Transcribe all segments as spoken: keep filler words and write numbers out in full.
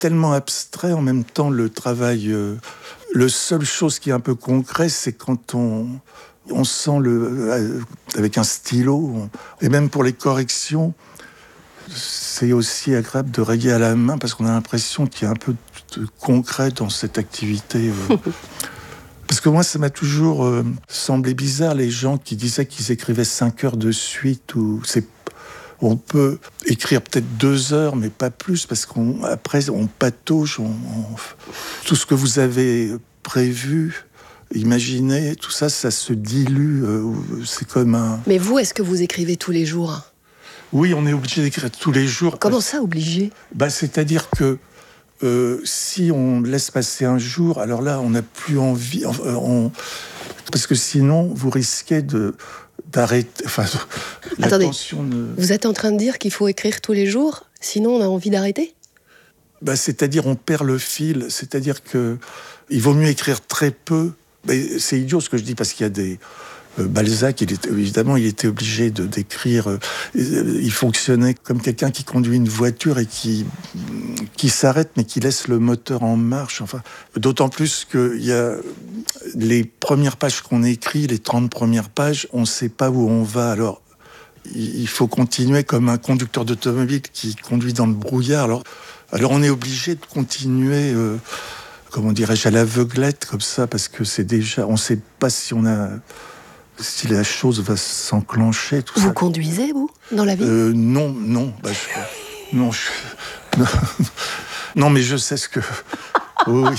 tellement abstrait, en même temps, le travail... Euh, le seule chose qui est un peu concret, c'est quand on, on sent le... Euh, avec un stylo, on, et même pour les corrections, c'est aussi agréable de rayer à la main, parce qu'on a l'impression qu'il y a un peu de concret dans cette activité. Euh. Parce que moi, ça m'a toujours euh, semblé bizarre, les gens qui disaient qu'ils écrivaient cinq heures de suite, ou c'est... On peut écrire peut-être deux heures, mais pas plus, parce qu'après, on, on patauge, on, on, tout ce que vous avez prévu, imaginé, tout ça, ça se dilue. Euh, c'est comme un... Mais vous, est-ce que vous écrivez tous les jours ? Oui, on est obligé d'écrire tous les jours. Comment parce... ça, obligé ? bah, C'est-à-dire que euh, si on laisse passer un jour, alors là, on n'a plus envie... On... Parce que sinon, vous risquez de... d'arrêter. Enfin, Attendez, ne... vous êtes en train de dire qu'il faut écrire tous les jours, sinon on a envie d'arrêter ? Bah, c'est-à-dire, on perd le fil. C'est-à-dire que il vaut mieux écrire très peu. Mais c'est idiot ce que je dis, parce qu'il y a des... Euh, Balzac, il était, évidemment, il était obligé de, d'écrire. Euh, il fonctionnait comme quelqu'un qui conduit une voiture et qui, qui s'arrête, mais qui laisse le moteur en marche. Enfin, d'autant plus qu'il y a les premières pages qu'on écrit, les trente premières pages, on ne sait pas où on va. Alors, il faut continuer comme un conducteur d'automobile qui conduit dans le brouillard. Alors, alors on est obligé de continuer... Euh, comment dirais-je, à l'aveuglette, comme ça, parce que c'est déjà... On ne sait pas si on a... si la chose va s'enclencher, tout vous ça. Vous conduisez, vous, dans la vie ? euh, Non, non. Bah, je, non, je, non, non, mais je sais ce que... Oui.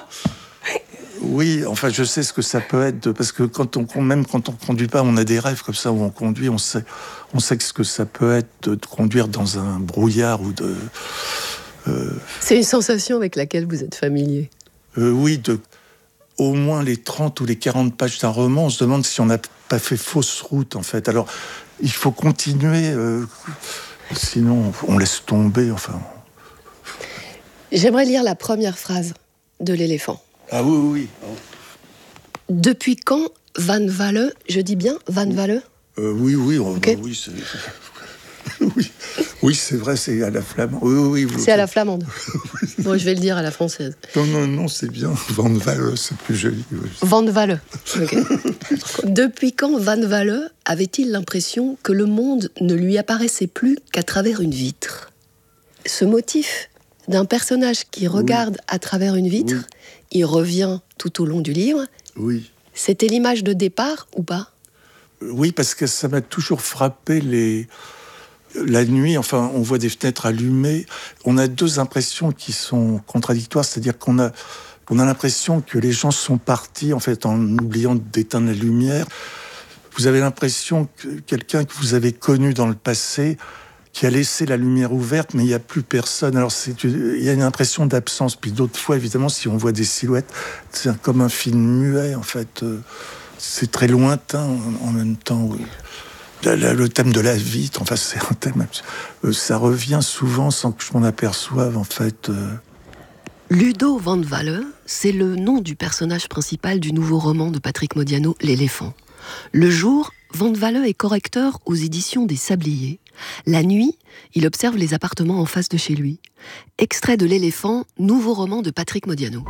Oui, enfin, je sais ce que ça peut être, parce que quand on, même quand on ne conduit pas, on a des rêves comme ça, où on conduit, on sait, on sait ce que ça peut être de, de conduire dans un brouillard ou de... Euh, c'est une sensation avec laquelle vous êtes familier ? euh, Oui, de... au moins les trente ou les quarante pages d'un roman, on se demande si on n'a pas fait fausse route, en fait. Alors, il faut continuer, euh, sinon on laisse tomber, enfin... J'aimerais lire la première phrase de l'éléphant. Ah oui, oui, oui. Depuis quand Van Walle, je dis bien Van Walle ? euh, Oui, oui, oh, okay. bah, oui, c'est... oui. Oui, c'est vrai, c'est à la flamande. Oui, oui, oui, c'est à la flamande. Bon, je vais le dire à la française. Non, non, non, c'est bien. Van Walle, c'est plus joli. Oui. Van Walle. Okay. Depuis quand Van Walle avait-il l'impression que le monde ne lui apparaissait plus qu'à travers une vitre ? Ce motif d'un personnage qui regarde oui. à travers une vitre, oui. il revient tout au long du livre. Oui. C'était l'image de départ ou pas ? Oui, parce que ça m'a toujours frappé les... La nuit, enfin, on voit des fenêtres allumées. On a deux impressions qui sont contradictoires, c'est-à-dire qu'on a, on a l'impression que les gens sont partis, en fait, en oubliant d'éteindre la lumière. Vous avez l'impression que quelqu'un que vous avez connu dans le passé, qui a laissé la lumière ouverte, mais il n'y a plus personne. Alors, c'est, il y a une impression d'absence. Puis d'autres fois, évidemment, si on voit des silhouettes, c'est comme un film muet, en fait. C'est très lointain en même temps. Oui. Le thème de la vitre, enfin, c'est un thème... Ça revient souvent sans que je m'en aperçoive, en fait. Ludo Van Walle, c'est le nom du personnage principal du nouveau roman de Patrick Modiano, L'Éléphant. Le jour, Van Walle est correcteur aux éditions des Sabliers. La nuit, il observe les appartements en face de chez lui. Extrait de L'Éléphant, nouveau roman de Patrick Modiano.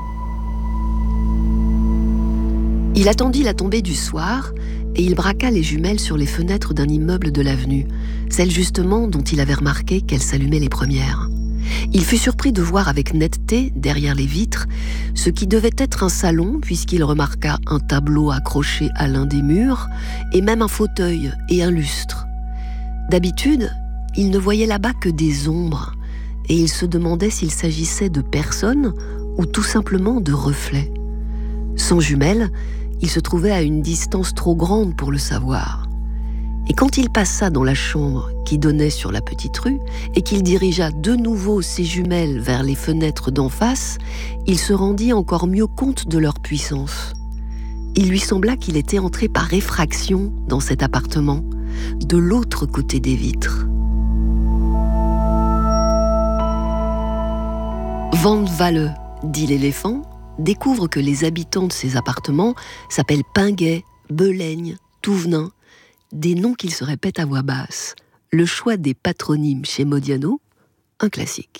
Il attendit la tombée du soir et il braqua les jumelles sur les fenêtres d'un immeuble de l'avenue, celles justement dont il avait remarqué qu'elles s'allumaient les premières. Il fut surpris de voir avec netteté, derrière les vitres, ce qui devait être un salon, puisqu'il remarqua un tableau accroché à l'un des murs, et même un fauteuil et un lustre. D'habitude, il ne voyait là-bas que des ombres, et il se demandait s'il s'agissait de personnes ou tout simplement de reflets. Sans jumelles, il se trouvait à une distance trop grande pour le savoir. Et quand il passa dans la chambre qui donnait sur la petite rue et qu'il dirigea de nouveau ses jumelles vers les fenêtres d'en face, il se rendit encore mieux compte de leur puissance. Il lui sembla qu'il était entré par effraction dans cet appartement, de l'autre côté des vitres. Van Walle, dit l'éléphant, découvre que les habitants de ces appartements s'appellent Pinguet, Belaigne, Touvenin, des noms qu'il se répète à voix basse. Le choix des patronymes chez Modiano, un classique.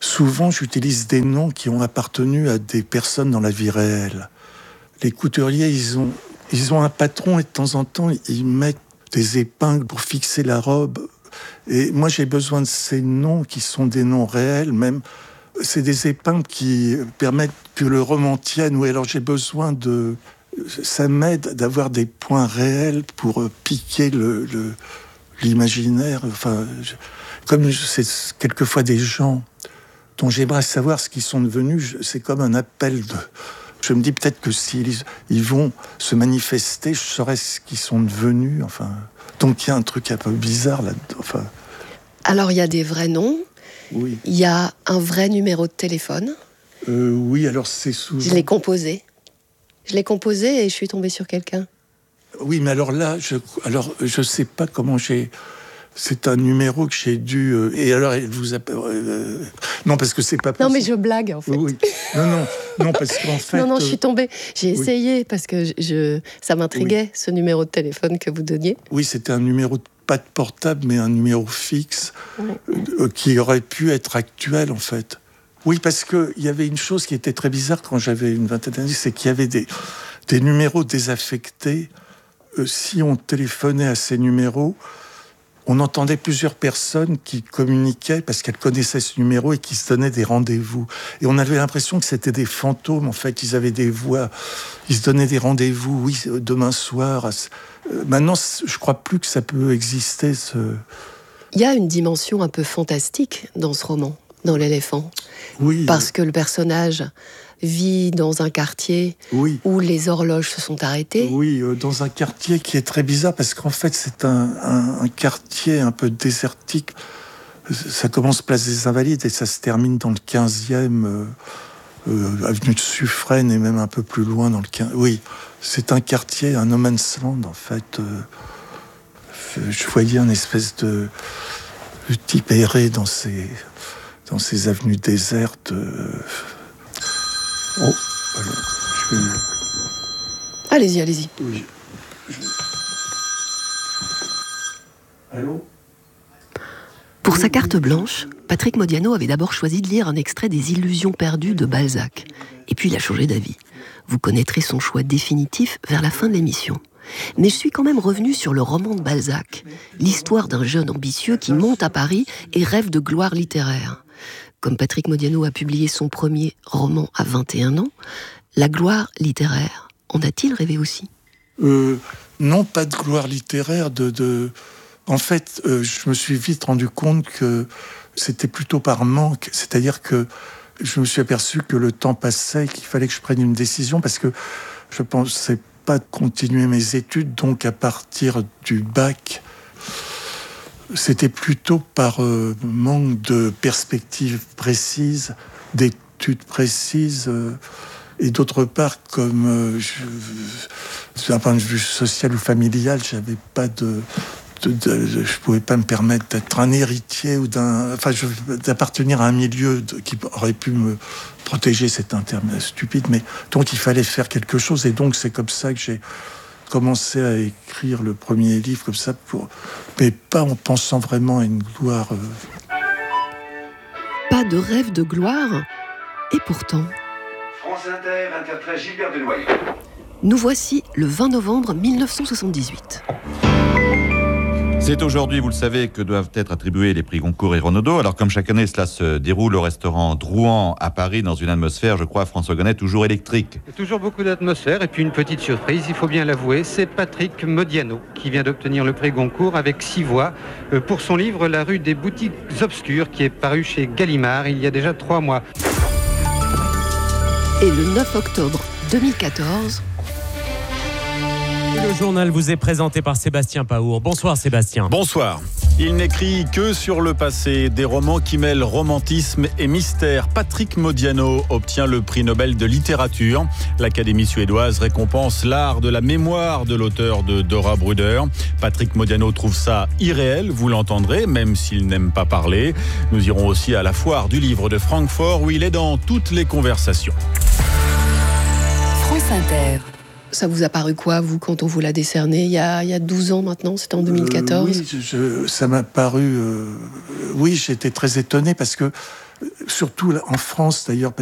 souvent j'utilise des noms qui ont appartenu à des personnes dans la vie réelle. Les couturiers, ils ont, ils ont un patron et de temps en temps, ils mettent des épingles pour fixer la robe. Et moi, j'ai besoin de ces noms qui sont des noms réels, même. C'est des épingles qui permettent que le roman tienne. Oui, alors j'ai besoin de... Ça m'aide d'avoir des points réels pour piquer le, le, l'imaginaire. Enfin, je, comme c'est quelquefois des gens dont j'aimerais savoir ce qu'ils sont devenus, c'est comme un appel de... Je me dis peut-être que s'ils ils vont se manifester, je saurais ce qu'ils sont devenus. Enfin, donc il y a un truc un peu bizarre là-dedans. Enfin... Alors il y a des vrais noms. Oui. Il y a un vrai numéro de téléphone. Euh, oui, alors c'est souvent... Je l'ai composé. Je l'ai composé et je suis tombée sur quelqu'un. Oui, mais alors là, je alors je sais pas comment j'ai... C'est un numéro que j'ai dû... Euh, et alors, elle vous a... Euh, non, parce que c'est pas possible. Non, mais je blague, en fait. Oui. Non, non, non, parce qu'en fait... Non, non, je suis tombée. J'ai oui. essayé, parce que je, je, ça m'intriguait, oui. ce numéro de téléphone que vous donniez. Oui, c'était un numéro, pas de portable, mais un numéro fixe, oui. euh, qui aurait pu être actuel, en fait. Oui, parce qu'il y avait une chose qui était très bizarre quand j'avais une vingtaine d'années, c'est qu'il y avait des, des numéros désaffectés. Euh, si on téléphonait à ces numéros... On entendait plusieurs personnes qui communiquaient parce qu'elles connaissaient ce numéro et qui se donnaient des rendez-vous. Et on avait l'impression que c'était des fantômes, en fait. Ils avaient des voix, ils se donnaient des rendez-vous, oui, demain soir. Maintenant, je crois plus que ça peut exister. Ce... Il y a une dimension un peu fantastique dans ce roman, dans L'éléphant. Oui. Parce que le personnage vit dans un quartier oui. où les horloges se sont arrêtées. Oui, euh, dans un quartier qui est très bizarre, parce qu'en fait, c'est un, un, un quartier un peu désertique. Ça commence place des Invalides et ça se termine dans le quinzième, euh, euh, avenue de Suffren, et même un peu plus loin dans le quinzième. Oui, c'est un quartier, un no man's land, en fait. Euh, je voyais un espèce de, de type errer dans ces, dans ces avenues désertes. Euh, Oh, alors, je vais... Allez-y, allez-y. Oui. Je... Allô ? Pour sa carte blanche, Patrick Modiano avait d'abord choisi de lire un extrait des Illusions perdues de Balzac. Et puis il a changé d'avis. Vous connaîtrez son choix définitif vers la fin de l'émission. Mais je suis quand même revenu sur le roman de Balzac, l'histoire d'un jeune ambitieux qui monte à Paris et rêve de gloire littéraire. Comme Patrick Modiano a publié son premier roman à vingt et un ans, la gloire littéraire, en a-t-il rêvé aussi ? euh, Non, pas de gloire littéraire. De, de... En fait, euh, je me suis vite rendu compte que c'était plutôt par manque. C'est-à-dire que je me suis aperçu que le temps passait, qu'il fallait que je prenne une décision, parce que je ne pensais pas continuer mes études. Donc, à partir du bac... C'était plutôt par euh, manque de perspectives précises, d'études précises, euh, et d'autre part, comme euh, je, d'un point de vue social ou familial, j'avais pas de, de, de, de je pouvais pas me permettre d'être un héritier ou d'un, enfin, je, d'appartenir à un milieu de, qui aurait pu me protéger. C'est un terme stupide, mais donc il fallait faire quelque chose, et donc c'est comme ça que j'ai commencé à écrire le premier livre comme ça, pour... mais pas en pensant vraiment à une gloire. Euh... Pas de rêve de gloire, et pourtant... France Inter interprète Gilbert Denoyer. Nous voici le vingt novembre mille neuf cent soixante-dix-huit. C'est aujourd'hui, vous le savez, que doivent être attribués les prix Goncourt et Renaudot. Alors, comme chaque année, cela se déroule au restaurant Drouan à Paris, dans une atmosphère, je crois, François Gonnet, toujours électrique. Toujours beaucoup d'atmosphère, et puis une petite surprise, il faut bien l'avouer, c'est Patrick Modiano qui vient d'obtenir le prix Goncourt avec six voix pour son livre La rue des boutiques obscures, qui est paru chez Gallimard il y a déjà trois mois. Et le neuf octobre deux mille quatorze... Le journal vous est présenté par Sébastien Paour. Bonsoir Sébastien. Bonsoir. Il n'écrit que sur le passé, des romans qui mêlent romantisme et mystère. Patrick Modiano obtient le prix Nobel de littérature. L'Académie suédoise récompense l'art de la mémoire de l'auteur de Dora Bruder. Patrick Modiano trouve ça irréel, vous l'entendrez, même s'il n'aime pas parler. Nous irons aussi à la foire du livre de Francfort, où il est dans toutes les conversations. France Inter. Ça vous a paru quoi, vous, quand on vous l'a décerné il y a, il y a douze ans maintenant, c'était en deux mille quatorze? euh, Oui, je, ça m'a paru... Euh, oui, j'étais très étonné parce que, surtout en France d'ailleurs,